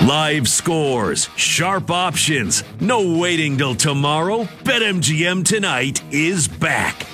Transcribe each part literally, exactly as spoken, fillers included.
Live scores, sharp options, no waiting till tomorrow. BetMGM tonight is back.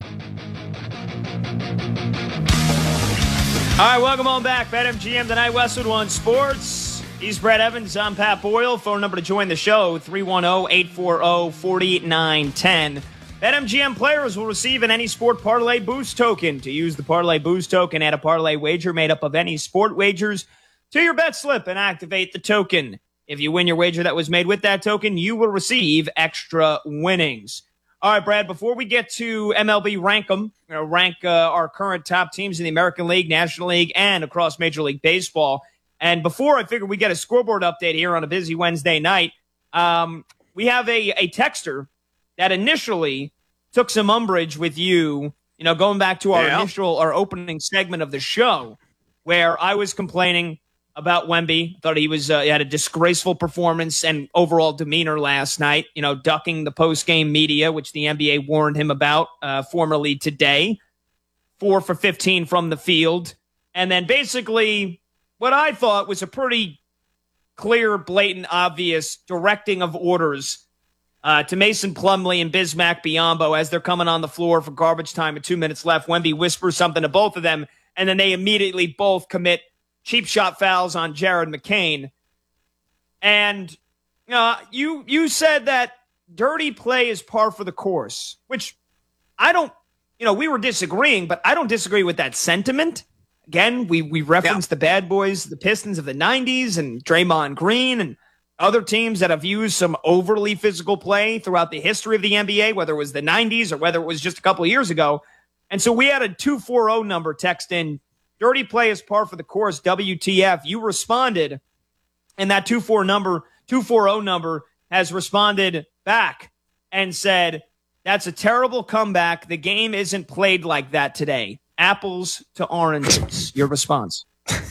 All right, welcome on back. BetMGM tonight, Westwood One Sports. He's Brett Evans. I'm Pat Boyle. Phone number to join the show, three one zero, eight four zero, four nine one zero. BetMGM players will receive an Any Sport Parlay Boost token. To use the Parlay Boost token, add a parlay wager made up of any sport wagers to your bet slip and activate the token. If you win your wager that was made with that token, you will receive extra winnings. All right, Brad, before we get to M L B Rank 'em, you know, rank uh, our current top teams in the American League, National League, and across Major League Baseball. And before I figure we get a scoreboard update here on a busy Wednesday night, um, we have a, a texter that initially took some umbrage with you, you know, going back to our yeah. initial, our opening segment of the show, where I was complaining about Wemby. Thought he was uh, he had a disgraceful performance and overall demeanor last night, you know, ducking the post-game media, which the N B A warned him about uh, formerly today. Four for fifteen from the field. And then basically what I thought was a pretty clear, blatant, obvious directing of orders uh, to Mason Plumlee and Bismack Biyombo as they're coming on the floor for garbage time with two minutes left. Wemby whispers something to both of them, and then they immediately both commit cheap shot fouls on Jared McCain. And uh, you you said that dirty play is par for the course, which I don't, you know, we were disagreeing, but I don't disagree with that sentiment. Again, we, we referenced yeah. the bad boys, the Pistons of the nineties, and Draymond Green, and other teams that have used some overly physical play throughout the history of the N B A, whether it was the nineties or whether it was just a couple of years ago. And so we had a two forty number text in. Dirty play is par for the course, W T F. You responded, and that two four number, two forty number has responded back and said, that's a terrible comeback. The game isn't played like that today. Apples to oranges. Your response.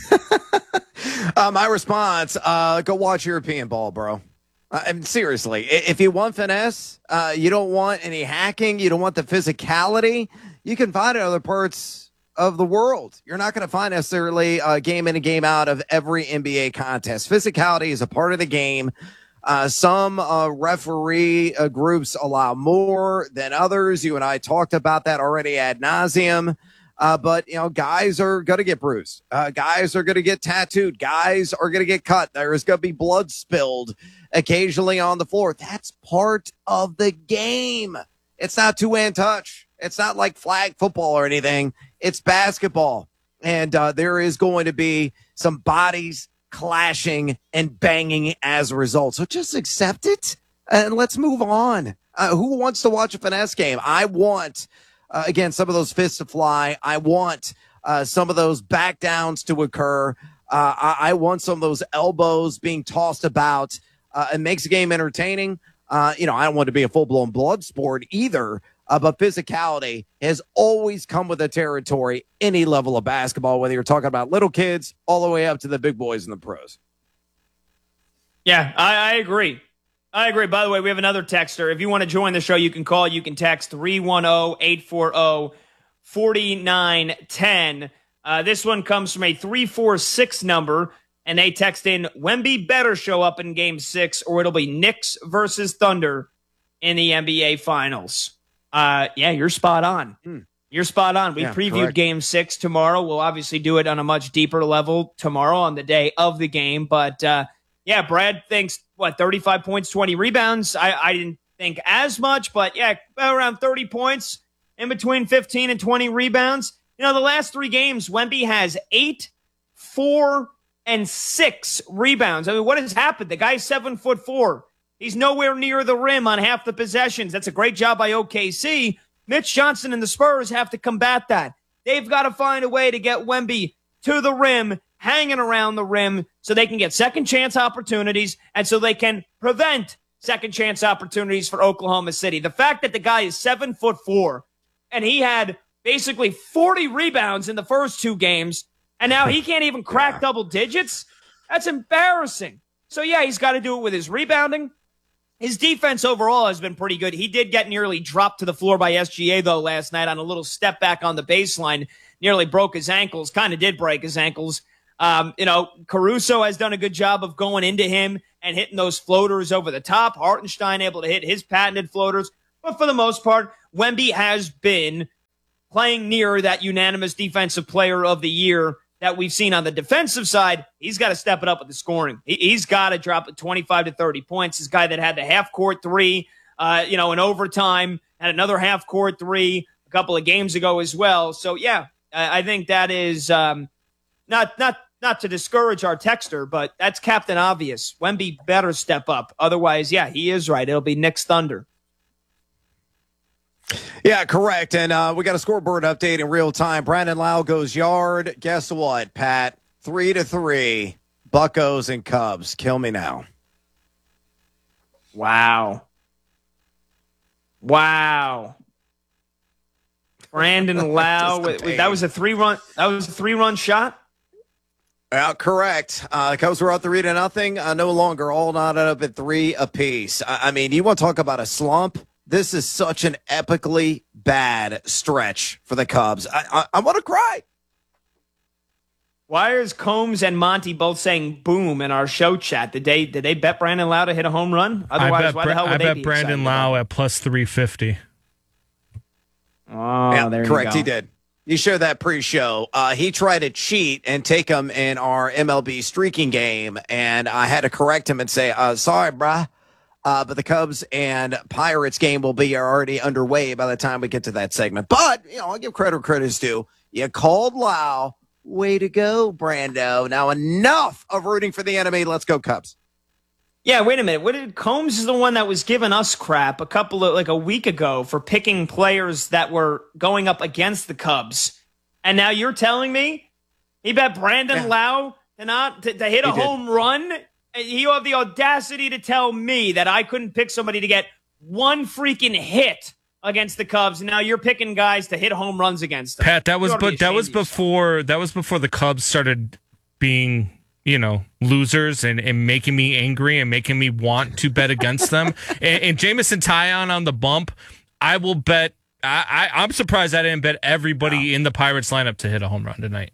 uh, my response, uh, go watch European ball, bro. Uh, I mean, seriously, if you want finesse, uh, you don't want any hacking, you don't want the physicality, you can find it in other parts of the world. You're not going to find necessarily a game in and game out of every N B A contest. Physicality is a part of the game. Uh, some uh, referee uh, groups allow more than others. You and I talked about that already ad nauseum. Uh, but, you know, guys are going to get bruised. Uh, guys are going to get tattooed. Guys are going to get cut. There's going to be blood spilled occasionally on the floor. That's part of the game. It's not two-hand touch. It's not like flag football or anything. It's basketball. And uh, there is going to be some bodies clashing and banging as a result. So just accept it and let's move on. Uh, who wants to watch a finesse game? I want, uh, again, some of those fists to fly. I want uh, some of those back downs to occur. Uh, I-, I want some of those elbows being tossed about. Uh, it makes the game entertaining. Uh, you know, I don't want it to be a full-blown blood sport either. Uh, but physicality has always come with the territory, any level of basketball, whether you're talking about little kids all the way up to the big boys and the pros. Yeah, I, I agree. I agree. By the way, we have another texter. If you want to join the show, you can call. You can text three one zero, eight four zero, four nine one zero. Uh, this one comes from a three four six number, and they text in, Wemby better show up in game six, or it'll be Knicks versus Thunder in the N B A Finals. Uh, yeah, you're spot on. Hmm. You're spot on. We yeah, previewed correct. Game six tomorrow. We'll obviously do it on a much deeper level tomorrow on the day of the game. But, uh, yeah, Brad thinks, what, thirty-five points, twenty rebounds? I, I didn't think as much, but, yeah, around thirty points, in between fifteen and twenty rebounds. You know, the last three games, Wemby has eight, four, and six rebounds. I mean, what has happened? The guy's seven foot four. He's nowhere near the rim on half the possessions. That's a great job by O K C. Mitch Johnson and the Spurs have to combat that. They've got to find a way to get Wemby to the rim, hanging around the rim, so they can get second chance opportunities and so they can prevent second chance opportunities for Oklahoma City. The fact that the guy is seven foot four and he had basically forty rebounds in the first two games, and now he can't even crack yeah. double digits, that's embarrassing. So, yeah, he's got to do it with his rebounding. His defense overall has been pretty good. He did get nearly dropped to the floor by S G A, though, last night on a little step back on the baseline. Nearly broke his ankles. Kind of did break his ankles. Um, you know, Caruso has done a good job of going into him and hitting those floaters over the top. Hartenstein able to hit his patented floaters. But for the most part, Wemby has been playing near that unanimous defensive player of the year that we've seen on the defensive side. He's got to step it up with the scoring. He, he's got to drop it twenty-five to thirty points. This guy that had the half-court three, uh, you know, in overtime, had another half-court three a couple of games ago as well. So, yeah, I, I think that is um, not not not to discourage our texter, but that's Captain Obvious. Wemby better step up. Otherwise, yeah, he is right. It'll be Knicks Thunder. Yeah, correct. And uh, we got a scoreboard update in real time. Brandon Lau goes yard. Guess what, Pat? Three to three. Buccos and Cubs. Kill me now. Wow. Wow. Brandon Lau. That was a three run. That was a three run shot. Yeah, correct. Uh, the Cubs were up three to nothing. Uh, no longer all knotted up at three apiece. I, I mean, you want to talk about a slump? This is such an epically bad stretch for the Cubs. I, I, I want to cry. Why is Combs and Monty both saying boom in our show chat? Did they did they bet Brandon Lau to hit a home run? Otherwise, I bet, why the hell would I they bet be Brandon Lau at plus three fifty. Oh, yeah, there correct. you go. He did. You showed that pre-show. Uh, he tried to cheat and take him in our M L B streaking game, and I had to correct him and say, uh, sorry, bruh. Uh, but the Cubs and Pirates game will be already underway by the time we get to that segment. But, you know, I'll give credit where credit's due. You called Lau. Way to go, Brando. Now enough of rooting for the enemy. Let's go, Cubs. Yeah, wait a minute. What did Combs is the one that was giving us crap a couple of like a week ago for picking players that were going up against the Cubs. And now you're telling me he bet Brandon yeah. Lau to not to, to hit a he home did. run? You have the audacity to tell me that I couldn't pick somebody to get one freaking hit against the Cubs. Now you're picking guys to hit home runs against them. Pat, that was You ought to be but that ashamed was of yourself. before that was before the Cubs started being, you know, losers and, and making me angry and making me want to bet against them. and, and Jameson Taillon on the bump, I will bet. I, I I'm surprised I didn't bet everybody wow. in the Pirates lineup to hit a home run tonight.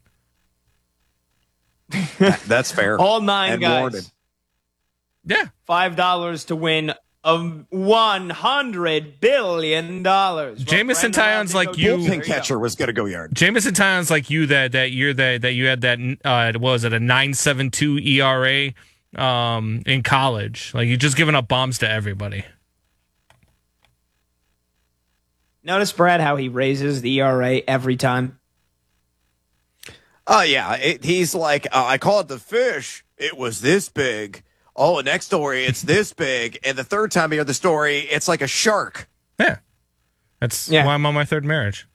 that, that's fair. All nine and guys. Warden. Yeah, five dollars to win a one hundred billion dollars. Jameson Taillon's like you. Bullpen catcher was going to go yard. Jameson Taillon's like you that that year that that you had that uh, what was it a nine seven two E R A um, in college. Like you just giving up bombs to everybody. Notice, Brad, how he raises the E R A every time. Oh yeah, it, he's like uh, I call it the fish. It was this big. Oh, next story, it's this big. And the third time you hear the story, it's like a shark. Yeah. That's yeah. why I'm on my third marriage.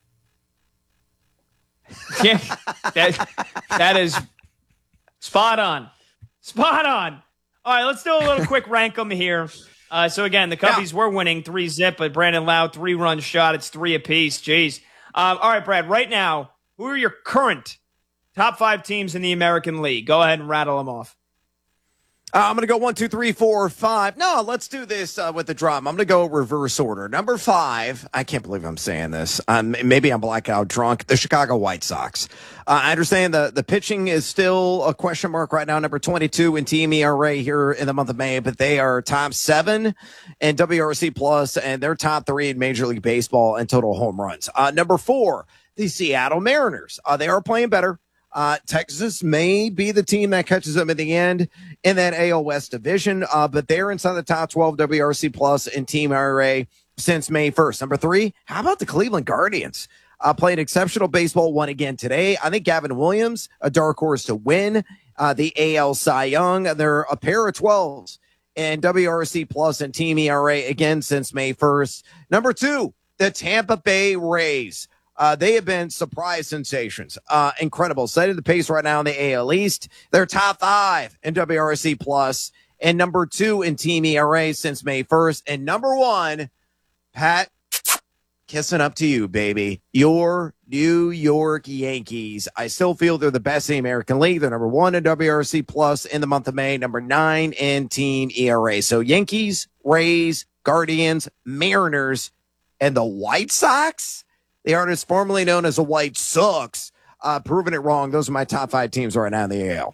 Yeah, that, that is spot on. Spot on. All right, let's do a little quick rank 'em here. Uh, so, again, the Cubbies yeah. were winning three zip, but Brandon Lau, three-run shot. It's three apiece. Jeez. Um, all right, Brad, right now, who are your current top five teams in the American League? Go ahead and rattle them off. Uh, I'm going to go one, two, three, four, five. No, let's do this uh, with the drum. I'm going to go reverse order. Number five, I can't believe I'm saying this. Um, maybe I'm blackout drunk. The Chicago White Sox. Uh, I understand the, the pitching is still a question mark right now. Number twenty-two in team E R A here in the month of May, but they are top seven in W R C plus, and they're top three in Major League Baseball in total home runs. Uh, number four, the Seattle Mariners. Uh, they are playing better. Uh, Texas may be the team that catches them in the end in that A L West division, uh, but they're inside the top twelve W R C plus in team E R A since May first. Number three, how about the Cleveland Guardians? Uh, played exceptional baseball, won again today. I think Gavin Williams, a dark horse to win uh, the A L Cy Young. They're a pair of twelves in W R C plus and team E R A again since May first. Number two, the Tampa Bay Rays. Uh, they have been surprise sensations. Uh, incredible. Setting the pace right now in the A L East. They're top five in W R C plus and number two in team E R A since May first. And number one, Pat, kissing up to you, baby. Your New York Yankees. I still feel they're the best in the American League. They're number one in W R C plus in the month of May, number nine in team E R A. So Yankees, Rays, Guardians, Mariners, and the White Sox. The artist formerly known as the White Sox. uh, proving it wrong. Those are my top five teams right now in the A L.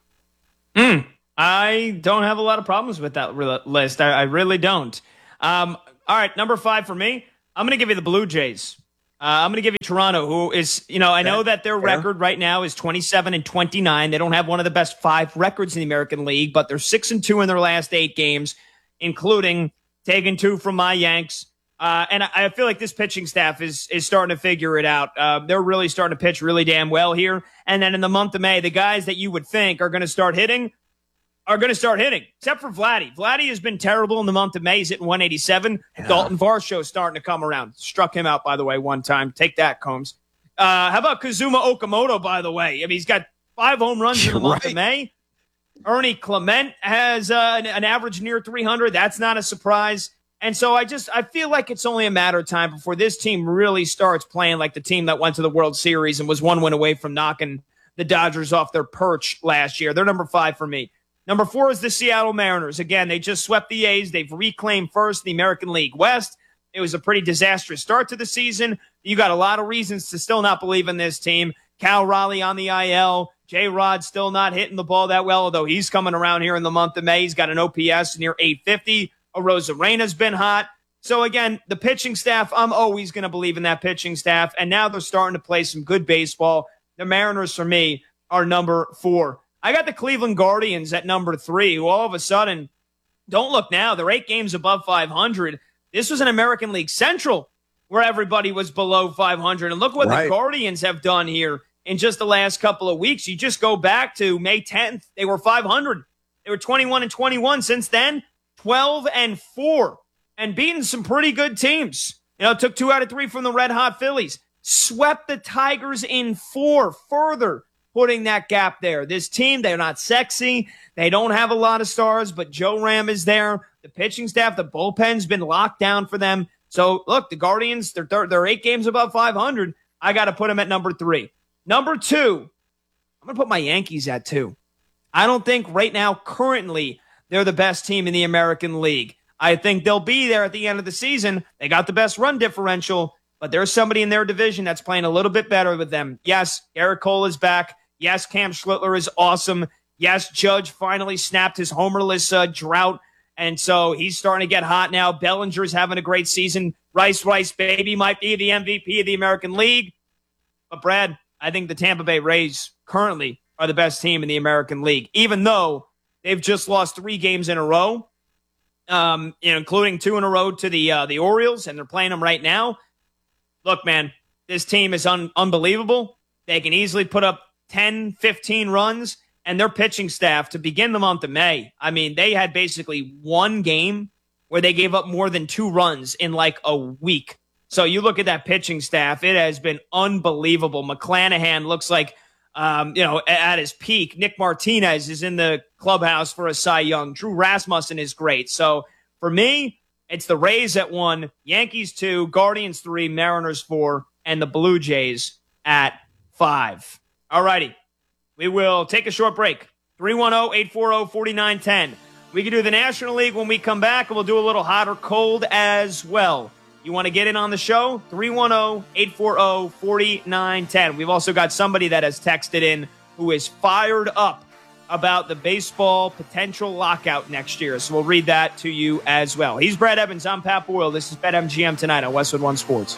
Mm, I don't have a lot of problems with that re- list. I, I really don't. Um, all right, number five for me, I'm going to give you the Blue Jays. Uh, I'm going to give you Toronto, who is, you know, I know that their Fair. record right now is twenty-seven and twenty-nine. They don't have one of the best five records in the American League, but they're six and two in their last eight games, including taking two from my Yanks. Uh, and I, I feel like this pitching staff is is starting to figure it out. Uh, they're really starting to pitch really damn well here. And then in the month of May, the guys that you would think are going to start hitting are going to start hitting, except for Vladdy. Vladdy has been terrible in the month of May. He's hitting one eighty-seven. Yeah. Dalton Varsho starting to come around. Struck him out, by the way, one time. Take that, Combs. Uh, how about Kazuma Okamoto, by the way? I mean, he's got five home runs in the month right. of May. Ernie Clement has uh, an, an average near three hundred. That's not a surprise. And so I just I feel like it's only a matter of time before this team really starts playing like the team that went to the World Series and was one win away from knocking the Dodgers off their perch last year. They're number five for me. Number four is the Seattle Mariners. Again, they just swept the A's. They've reclaimed first in the American League West. It was a pretty disastrous start to the season. You got a lot of reasons to still not believe in this team. Cal Raleigh on the I L. J-Rod still not hitting the ball that well, although he's coming around here in the month of May. He's got an O P S near eight fifty. Arozarena's been hot. So, again, the pitching staff, I'm always going to believe in that pitching staff. And now they're starting to play some good baseball. The Mariners, for me, are number four. I got the Cleveland Guardians at number three, who all of a sudden, don't look now, they're eight games above five hundred. This was an American League Central where everybody was below five hundred. And look what right. the Guardians have done here in just the last couple of weeks. You just go back to May tenth, they were five hundred. They were twenty-one and twenty-one. Since then, twelve and four, and beating some pretty good teams. You know, took two out of three from the Red Hot Phillies. Swept the Tigers in four, further putting that gap there. This team, they're not sexy. They don't have a lot of stars, but Joe Ram is there. The pitching staff, the bullpen's been locked down for them. So, look, the Guardians, they're, they're, they're eight games above five hundred. I got to put them at number three. Number two, I'm going to put my Yankees at two. I don't think right now, currently, they're the best team in the American League. I think they'll be there at the end of the season. They got the best run differential, but there's somebody in their division that's playing a little bit better with them. Yes, Garrett Cole is back. Yes, Cam Schlittler is awesome. Yes, Judge finally snapped his homerless uh, drought, and so he's starting to get hot now. Bellinger's having a great season. Rice Rice Baby might be the M V P of the American League. But, Brad, I think the Tampa Bay Rays currently are the best team in the American League, even though they've just lost three games in a row, um, you know, including two in a row to the uh, the Orioles, and they're playing them right now. Look, man, this team is un- unbelievable. They can easily put up ten, fifteen runs, and their pitching staff, to begin the month of May, I mean, they had basically one game where they gave up more than two runs in like a week. So you look at that pitching staff, it has been unbelievable. McClanahan looks like, um, you know, at his peak. Nick Martinez is in the clubhouse for a Cy Young. Drew Rasmussen is great. So for me, it's the Rays at one, Yankees two, Guardians three, Mariners four, and the Blue Jays at five. All righty. We will take a short break. three one zero, eight four zero, four nine one zero. We can do the National League when we come back, and we'll do a little hot or cold as well. You want to get in on the show? three one zero, eight four zero, four nine one zero. We've also got somebody that has texted in who is fired up about the baseball potential lockout next year. So we'll read that to you as well. He's Brad Evans. I'm Pat Boyle. This is BetMGM tonight on Westwood One Sports.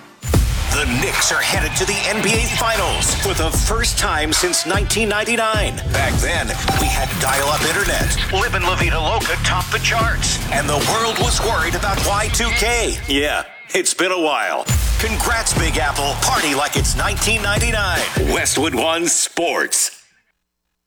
The Knicks are headed to the N B A Finals for the first time since nineteen ninety-nine. Back then, we had dial-up internet. Live in La Vida Loca topped the charts. And the world was worried about Y two K. Yeah, it's been a while. Congrats, Big Apple. Party like it's nineteen ninety-nine. Westwood One Sports.